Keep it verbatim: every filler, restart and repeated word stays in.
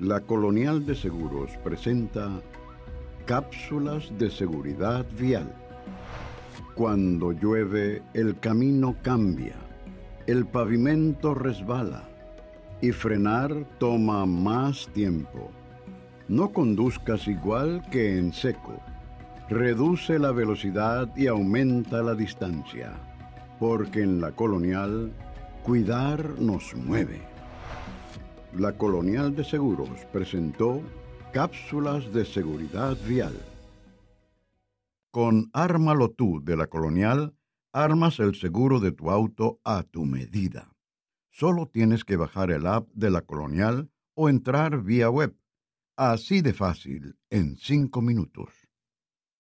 La Colonial de Seguros presenta cápsulas de seguridad vial. Cuando llueve, el camino cambia, el pavimento resbala y frenar toma más tiempo. No conduzcas igual que en seco. Reduce la velocidad y aumenta la distancia, porque en la Colonial, cuidar nos mueve. La Colonial de Seguros presentó cápsulas de seguridad vial. Con Ármalo Tú de la Colonial, armas el seguro de tu auto a tu medida. Solo tienes que bajar el app de la Colonial o entrar vía web. Así de fácil, en cinco minutos.